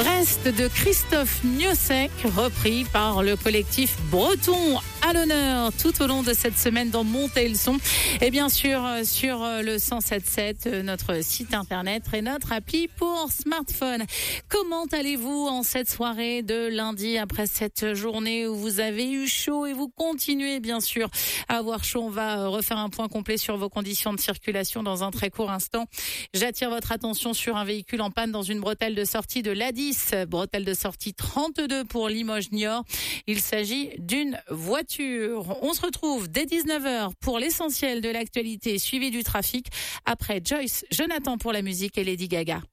Brest de Christophe Niosek, repris par le collectif breton, à l'honneur tout au long de cette semaine dans Montez le son. Et bien sûr, sur le 107.7, notre site internet et notre appli pour smartphone. Comment allez-vous en cette soirée de lundi après cette journée où vous avez eu chaud et vous continuez bien sûr à avoir chaud? On va refaire un point complet sur vos conditions de circulation dans un très court instant. J'attire votre attention sur un véhicule en panne dans une bretelle de sortie de l'A10, bretelle de sortie 32 pour Limoges-Niort. Il s'agit d'une voiture. On se retrouve dès 19h pour l'essentiel de l'actualité suivi du trafic. Après Joyce Jonathan pour la musique et Lady Gaga.